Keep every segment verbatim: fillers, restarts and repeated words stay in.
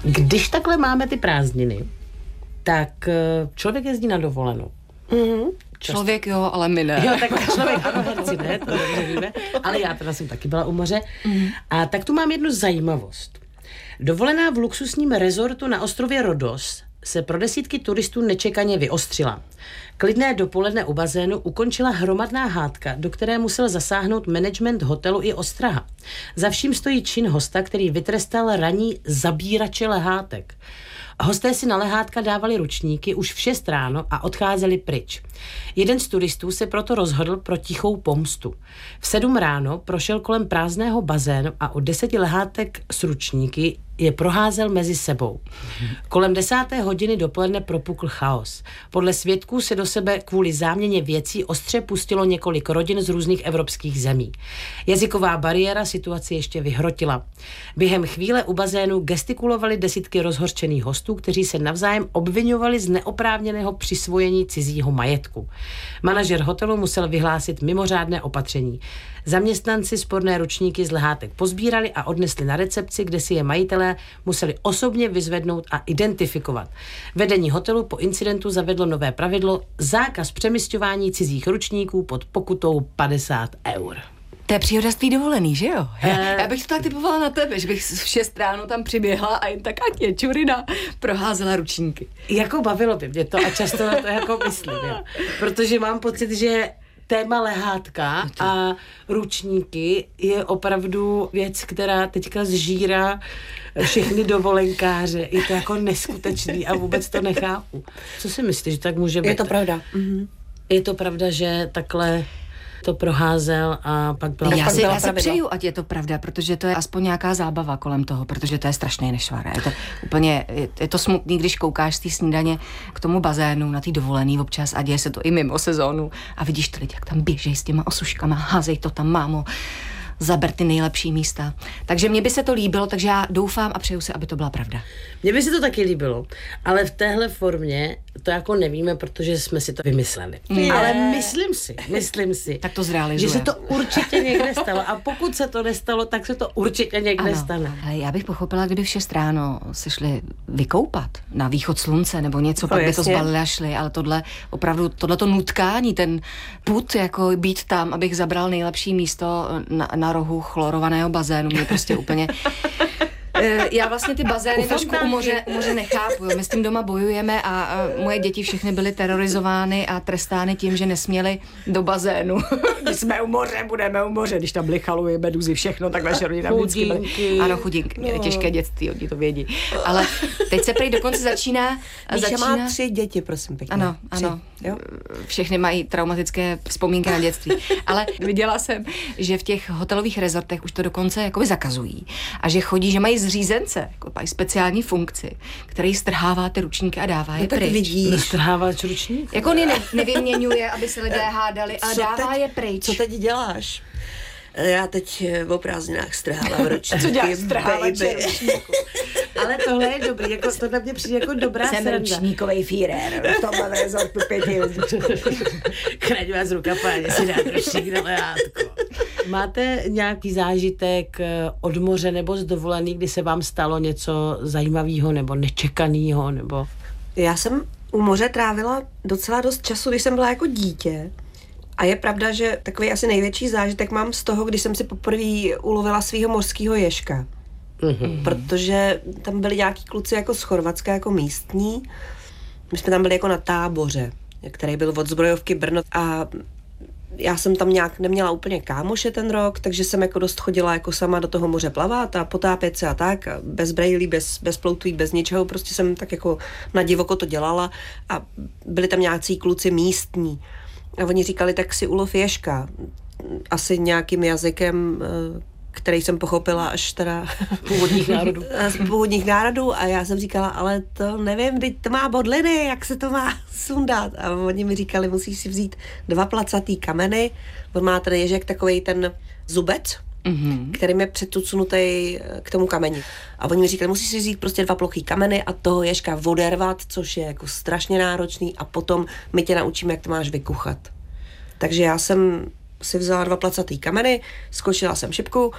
Když takhle máme ty prázdniny, tak člověk jezdí na dovolenou. Mm-hmm. Člověk jo, ale my ne. Jo, tak člověk, ano, herci ne, to dobře víme, ale já teda jsem taky byla u moře. Mm. A tak tu mám jednu zajímavost. Dovolená v luxusním rezortu na ostrově Rodos se pro desítky turistů nečekaně vyostřila. Klidné dopoledne u bazénu ukončila hromadná hádka, do které musel zasáhnout management hotelu i ostraha. Za vším stojí čin hosta, který vytrestal raní zabírače lehátek. Hosté si na lehátka dávali ručníky už v šest ráno a odcházeli pryč. Jeden z turistů se proto rozhodl pro tichou pomstu. V sedm ráno prošel kolem prázdného bazénu a od deseti lehátek s ručníky je proházel mezi sebou. Kolem desáté hodiny dopoledne propukl chaos. Podle svědků se do sebe kvůli záměně věcí ostře pustilo několik rodin z různých evropských zemí. Jazyková bariéra situaci ještě vyhrotila. Během chvíle u bazénu gestikulovali desítky rozhořčených hostů, kteří se navzájem obviňovali z neoprávněného přisvojení cizího majetku. Manažer hotelu musel vyhlásit mimořádné opatření. Zaměstnanci sporné ručníky z lehátek pozbírali a odnesli na recepci, kde si je majitelé museli osobně vyzvednout a identifikovat. Vedení hotelu po incidentu zavedlo nové pravidlo: zákaz přemisťování cizích ručníků pod pokutou padesát eur. To je příhoda z tvý dovolený, že jo? Já, já bych to tak typovala na tebe, že bych v šest ráno tam přiběhla a jen tak ať je čurina proházela ručníky. Jako bavilo by mě to a často na to jako myslím, jo. Protože mám pocit, že téma lehátka a ručníky je opravdu věc, která teďka zžírá všechny dovolenkáře. Je to jako neskutečný a vůbec to nechápu. Co si myslíš, že tak může být? Je to pravda. Mhm. Je to pravda, že takhle to proházel a pak byla Já pak si, byla já si přeju, ať je to pravda, protože to je aspoň nějaká zábava kolem toho, protože to je strašný nešvar. Je to úplně, je, je to smutný, když koukáš z té snídaně k tomu bazénu na té dovolený občas a děje se to i mimo sezónu a vidíš ty lidi, jak tam běžej s těma osuškama, házej to tam, mámo, zaber ty nejlepší místa. Takže mně by se to líbilo, takže já doufám a přeju si, aby to byla pravda. Mně by se to taky líbilo, ale v téhle formě to jako nevíme, protože jsme si to vymysleli. Ne. Ale myslím si, myslím si, tak to zrealizuje. že se to určitě někde stalo a pokud se to nestalo, tak se to určitě někde ano, stane. Ale já bych pochopila, kdyby v šest ráno se šli vykoupat na východ slunce nebo něco, no, pak by jasně. to zbalili a šli, ale tohle opravdu, tohleto nutkání, ten put, jako být tam, abych zabral nejlepší místo na, na rohu chlorovaného bazénu, mě prostě úplně... Já vlastně ty bazény trošku u moře, u moře nechápu. My s tím doma bojujeme a, a moje děti všechny byly terorizovány a trestány tím, že nesměly do bazénu. Když jsme u moře, budeme u moře, když tam byly chaluji, meduzy, všechno, tak naše rodina vždycky byly. Ano, chudinky, měly no. těžké dětství, oni to vědí. Ale teď se prý dokonce začíná... Míša začíná... má tři děti, prosím pěkně. Ano, ano. Jo? Všechny mají traumatické vzpomínky na dětství. Ale viděla jsem, že v těch hotelových rezortech už to dokonce jakoby zakazují. A že chodí, že mají zřízence, jako mají speciální funkci, který strhává ty ručníky a dává je no, pryč. Vidíš. Strháváš ručník? Jako ne, nevyměňuje, aby se lidé hádali, ale co dává teď, je pryč. Co teď děláš? Já teď o prázdninách strhávám ručníky. Co děláš strhávače ručníku? Ale tohle je dobrý, jako to na mě přijde jako dobrá Jsem sranda. ručníkovej Führer v tomhle rezortu pěti. Chraň vás ruka, páně, si dát ručník na lehátko. Máte nějaký zážitek od moře nebo z dovolený, kdy se vám stalo něco zajímavého nebo nečekaného, nebo... Já jsem u moře trávila docela dost času, když jsem byla jako dítě. A je pravda, že takový asi největší zážitek mám z toho, když jsem si poprvé ulovila svého mořského ježka. Mm-hmm. Protože tam byli nějaký kluci jako z Chorvatska, jako místní. My jsme tam byli jako na táboře, který byl od zbrojovky Brno a já jsem tam nějak neměla úplně kámoše ten rok, takže jsem jako dost chodila jako sama do toho moře plavat a potápět se a tak, a bez brejlí, bez, bez ploutví, bez ničeho, prostě jsem tak jako na divoko to dělala a byli tam nějací kluci místní. A oni říkali, tak si ulov ježka. Asi nějakým jazykem, který jsem pochopila až teda původních národů. z původních národů a já jsem říkala, ale to nevím, teď to má bodliny, jak se to má sundat. A oni mi říkali, musíš si vzít dva placatý kameny, on má ten ježek takovej ten zubec, mm-hmm. kterým je předtucnutý k tomu kameni. A oni mi říkali, musíš si vzít prostě dva plochý kameny a toho ježka odervat, což je jako strašně náročný a potom my tě naučíme, jak to máš vykuchat. Takže já jsem si vzala dva placatý kameny, skočila jsem šipku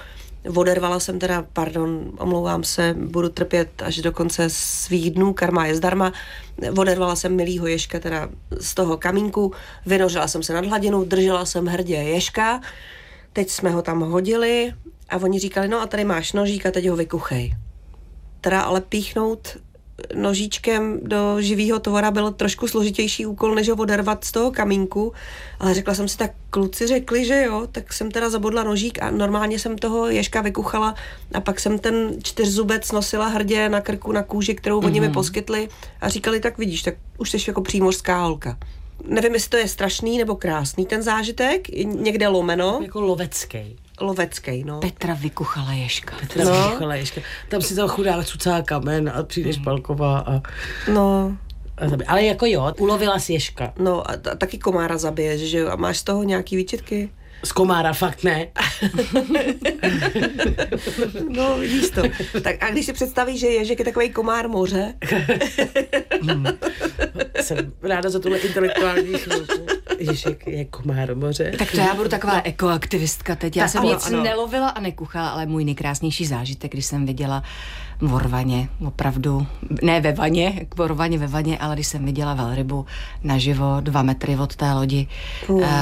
Odervala jsem teda, pardon, omlouvám se, budu trpět až do konce svých dnů, karma je zdarma. Odervala jsem milýho ježka teda z toho kamínku, vynořila jsem se nad hladinu, držela jsem hrdě ježka, teď jsme ho tam hodili a oni říkali, no a tady máš nožík a teď ho vykuchej. Teda ale píchnout nožíčkem do živýho tvora byl trošku složitější úkol, než ho odervat z toho kamínku, ale řekla jsem si, tak kluci řekli, že jo, tak jsem teda zabodla nožík a normálně jsem toho ježka vykuchala a pak jsem ten čtyřzubec nosila hrdě na krku, na kůži, kterou mm-hmm. oni mi poskytli a říkali, tak vidíš, tak už jsi jako přímořská holka. Nevím, jestli to je strašný nebo krásný ten zážitek, někde lomeno. Jako lovecký. Lovecký, no. Petra vykuchala ježka. Petra no. vykuchala ježka. Tam si to chudá cucá kamen a přijde Špalková a... No. A zabije. Ale jako jo, ulovila si ježka. No a, a taky komára zabiješ, že jo? A máš z toho nějaký výčitky? Z komára fakt ne. No, vidíš to. Tak a když si představíš, že ježek je takovej komár moře. hmm. Jsem ráda za tuhle intelektuální chvilku. Ježek je komár moře. Tak to já budu taková ekoaktivistka teď. Já tak jsem ano, nic ano. nelovila a nekuchala, ale můj nejkrásnější zážitek, když jsem viděla vorvaně, opravdu, ne ve vaně, k vorvaně ve vaně, ale když jsem viděla velrybu naživo dva metry od té lodi, uh. uh,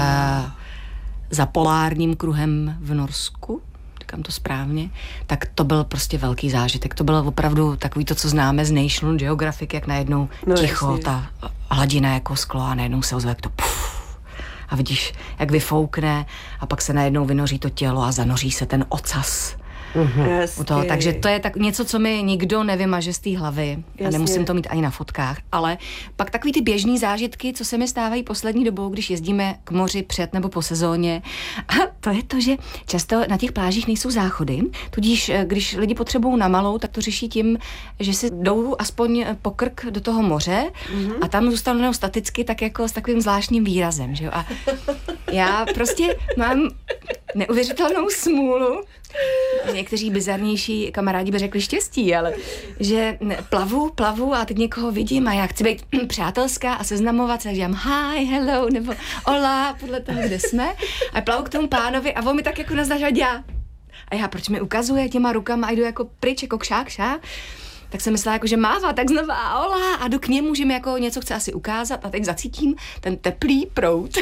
za polárním kruhem v Norsku, říkám to správně, tak to byl prostě velký zážitek. To bylo opravdu takový to, co známe z National Geographic, jak najednou no, ticho, jasně. ta hladina jako sklo a najednou se ozve to puf, a vidíš, jak vyfoukne a pak se najednou vynoří to tělo a zanoří se ten ocas. Mm-hmm. U toho. Takže to je tak něco, co mi nikdo nevymaže z té hlavy. Jasně. A nemusím to mít ani na fotkách. Ale pak takový ty běžný zážitky, co se mi stávají poslední dobou, když jezdíme k moři před nebo po sezóně. A to je to, že často na těch plážích nejsou záchody. Tudíž, když lidi potřebují na malou, tak to řeší tím, že si jdou aspoň po krk do toho moře mm-hmm. a tam zůstanou staticky tak jako s takovým zvláštním výrazem. Že jo? A já prostě mám neuvěřitelnou smůlu. Někteří bizarnější kamarádi by řekli štěstí, ale že plavu, plavu a teď někoho vidím a já chci být přátelská a seznamovat se, že říkám hi, hello, nebo hola, podle toho, kde jsme. A plavu k tomu pánovi a on mi tak jako naznačil já. A já, proč mi ukazuje těma rukama a jdu jako pryč, jako kšá, kšá. Tak jsem myslela, jako, že mává, tak znova hola a jdu k němu, že mi jako něco chce asi ukázat a teď zacítím ten teplý proud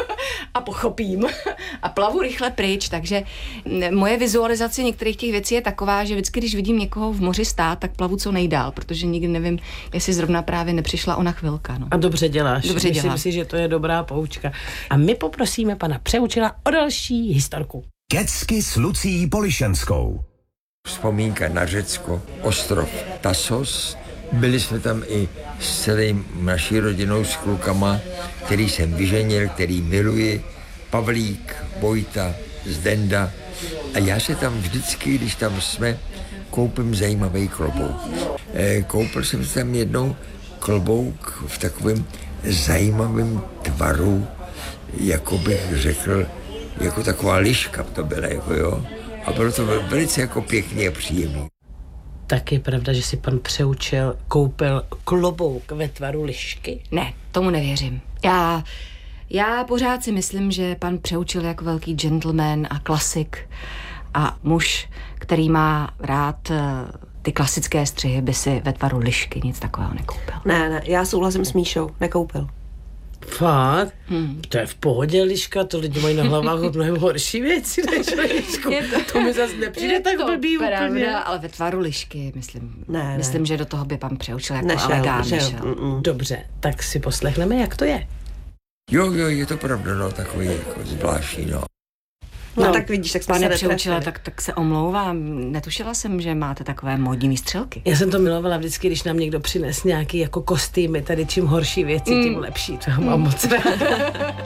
a pochopím a plavu rychle pryč, takže moje vizualizace některých těch věcí je taková, že vždycky, když vidím někoho v moři stát, tak plavu co nejdál, protože nikdy nevím, jestli zrovna právě nepřišla ona chvilka. No. A dobře děláš. Dobře Myslím dělám. si, že to je dobrá poučka. A my poprosíme pana Přeučila o další historku. Kecky s Lucí Polišenskou. Vzpomínka na Řecko, ostrov Tasos. Byli jsme tam i s celým naší rodinou, s klukama, který jsem vyženil, který miluji. Pavlík, Vojta, Zdenda. A já se tam vždycky, když tam jsme, koupím zajímavý klobouk. E, koupil jsem se tam jednou klobouk v takovém zajímavém tvaru, jako bych řekl, jako taková liška to byla, jako jo. A bylo to velice jako pěkně a příjemný. Tak je pravda, že si pan Přeučil koupil klobouk ve tvaru lišky? Ne, tomu nevěřím. Já, já pořád si myslím, že pan Přeučil jako velký gentleman a klasik a muž, který má rád ty klasické střihy, by si ve tvaru lišky nic takového nekoupil. Ne, ne, já souhlasím s Míšou, nekoupil. Fakt? Hmm. To je v pohodě liška, to lidi mají na hlavách mnohem horší věci než lišku. To, to mi zase nepřijde tak blbý pravda, úplně. Ale ve tvaru lišky, myslím, Ne, myslím, ne. že do toho by pan Přeučil jako Nešel, elegán nešel. nešel. Mm-mm. Dobře, tak si poslechneme, jak to je. Jo, jo, je to pravda, no, takový jako zvláštní, no. No, No, tak vidíš, tak jsme Pane se Přeučile, netrefili. tak, tak se omlouvám. Netušila jsem, že máte takové módní výstřelky. Já jsem to milovala vždycky, když nám někdo přines nějaký jako kostýmy, tady čím horší věci, tím lepší. To mám moc ráda.